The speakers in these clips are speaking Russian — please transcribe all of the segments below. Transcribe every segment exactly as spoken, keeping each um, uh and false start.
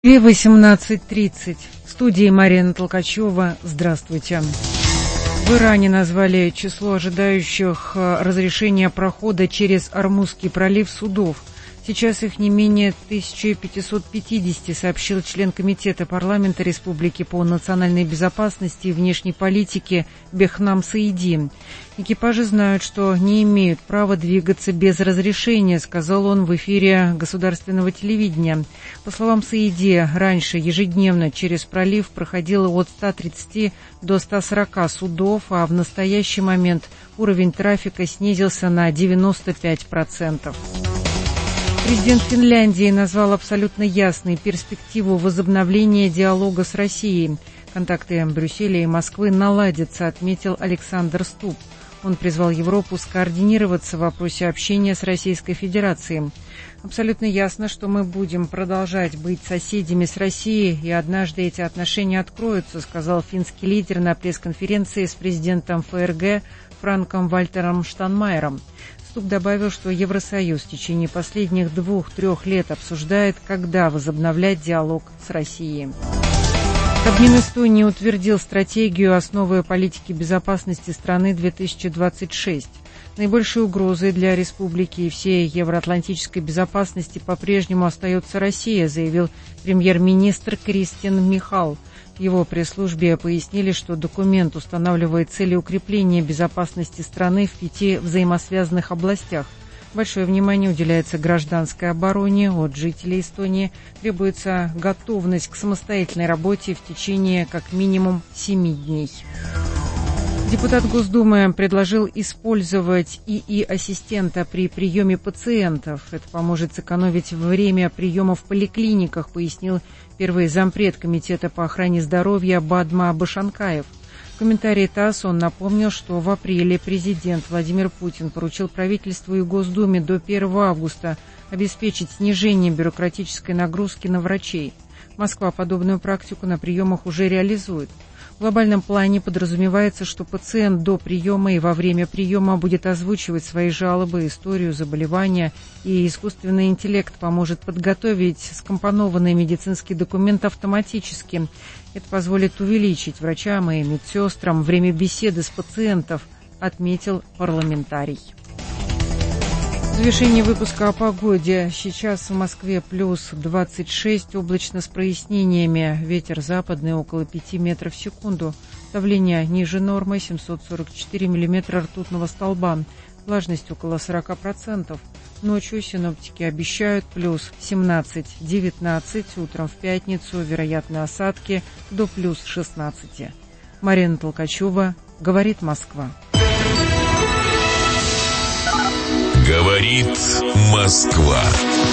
восемнадцать тридцать. В студии Марина Толкачева. Здравствуйте. В Иране назвали число ожидающих разрешения прохода через Ормузский пролив судов. Сейчас их не менее тысяча пятьсот пятьдесят, сообщил член Комитета парламента Республики по национальной безопасности и внешней политике Бехнам Саиди. Экипажи знают, что не имеют права двигаться без разрешения, сказал он в эфире государственного телевидения. По словам Саиди, раньше ежедневно через пролив проходило от ста тридцати до ста сорока судов, а в настоящий момент уровень трафика снизился на девяносто пять процентов. Президент Финляндии назвал абсолютно ясной перспективу возобновления диалога с Россией. Контакты Брюсселя и Москвы наладятся, отметил Александр Стуб. Он призвал Европу скоординироваться в вопросе общения с Российской Федерацией. Абсолютно ясно, что мы будем продолжать быть соседями с Россией, и однажды эти отношения откроются, сказал финский лидер на пресс-конференции с президентом ФРГ Франком Вальтером Штайнмайером. Стуб добавил, что Евросоюз в течение последних двух-трех лет обсуждает, когда возобновлять диалог с Россией. Кабмин Эстонии утвердил стратегию «Основы политики безопасности страны две тысячи двадцать шесть». Наибольшей угрозой для республики и всей евроатлантической безопасности по-прежнему остается Россия, заявил премьер-министр Кристиан Михал. В его пресс-службе пояснили, что документ устанавливает цели укрепления безопасности страны в пяти взаимосвязанных областях. Большое внимание уделяется гражданской обороне. От жителей Эстонии требуется готовность к самостоятельной работе в течение как минимум семи дней. Депутат Госдумы предложил использовать ИИ-ассистента при приеме пациентов. Это поможет сэкономить время приема в поликлиниках, пояснил первый зампред Комитета по охране здоровья Бадма Башанкаев. В комментарии ТАСС он напомнил, что в апреле президент Владимир Путин поручил правительству и Госдуме до первого августа обеспечить снижение бюрократической нагрузки на врачей. Москва подобную практику на приемах уже реализует. В глобальном плане подразумевается, что пациент до приема и во время приема будет озвучивать свои жалобы, историю заболевания, и искусственный интеллект поможет подготовить скомпонованный медицинский документ автоматически. Это позволит увеличить врачам и медсестрам время беседы с пациентом, отметил парламентарий. В завершении выпуска о погоде. Сейчас в Москве плюс двадцать шесть, облачно с прояснениями. Ветер западный около пяти метров в секунду. Давление ниже нормы, семьсот сорок четыре миллиметра ртутного столба. Влажность около сорока процентов. Ночью синоптики обещают плюс семнадцать-девятнадцать. Утром в пятницу вероятны осадки до плюс шестнадцати. Марина Толкачева, говорит Москва. Говорит Москва.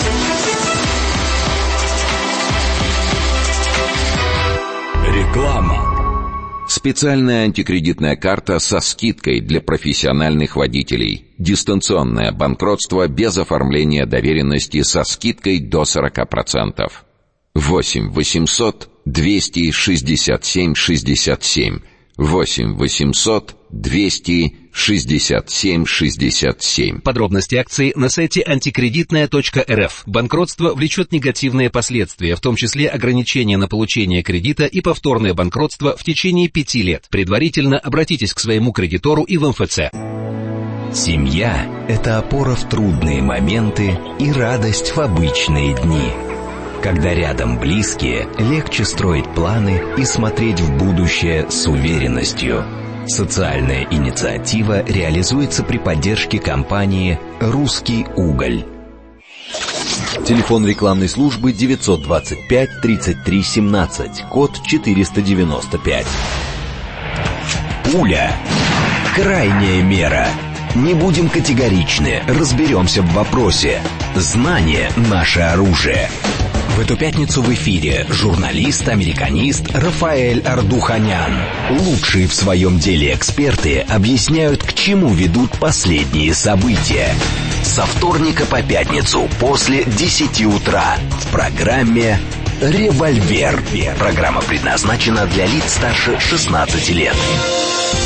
Реклама. Специальная антикредитная карта со скидкой для профессиональных водителей. Дистанционное банкротство без оформления доверенности со скидкой до сорока процентов. восемь восемьсот двести шестьдесят семь шестьдесят семь. восемь восемьсот двести шестьдесят семь шестьдесят семь. Подробности акции на сайте антикредитная точка эр эф. Банкротство влечет негативные последствия, в том числе ограничения на получение кредита и повторное банкротство в течение пяти лет. Предварительно обратитесь к своему кредитору и в эм эф цэ. Семья – это опора в трудные моменты и радость в обычные дни. Когда рядом близкие, легче строить планы и смотреть в будущее с уверенностью. Социальная инициатива реализуется при поддержке компании «Русский уголь». Телефон рекламной службы девятьсот двадцать пять тридцать три семнадцать, код четыреста девяносто пять. Пуля. Крайняя мера. Не будем категоричны, разберемся в вопросе. Знание – наше оружие. В эту пятницу в эфире журналист-американист Рафаэль Ардуханян. Лучшие в своем деле эксперты объясняют, к чему ведут последние события. Со вторника по пятницу после десяти утра в программе «Револьвер». Программа предназначена для лиц старше шестнадцати лет.